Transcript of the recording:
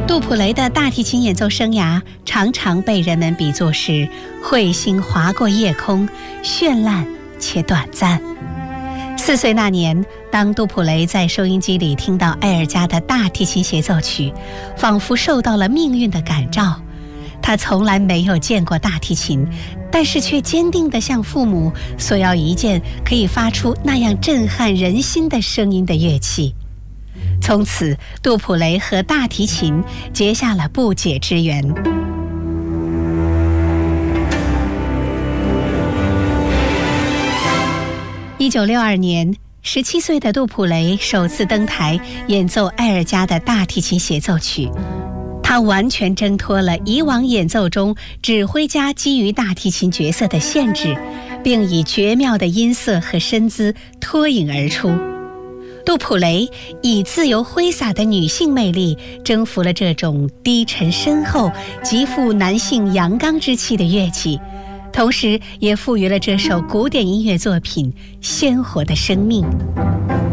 杜普雷的大提琴演奏生涯常常被人们比作是彗星划过夜空，绚烂且短暂。4岁那年，当杜普雷在收音机里听到埃尔加的大提琴协奏曲，仿佛受到了命运的感召。他从来没有见过大提琴，但是却坚定地向父母索要一件可以发出那样震撼人心的声音的乐器。从此，杜普雷和大提琴结下了不解之缘。1962年，17岁的杜普雷首次登台演奏埃尔加的大提琴协奏曲。他完全挣脱了以往演奏中指挥家基于大提琴角色的限制，并以绝妙的音色和身姿脱颖而出。杜普雷以自由挥洒的女性魅力征服了这种低沉深厚、极富男性阳刚之气的乐器，同时也赋予了这首古典音乐作品鲜活的生命。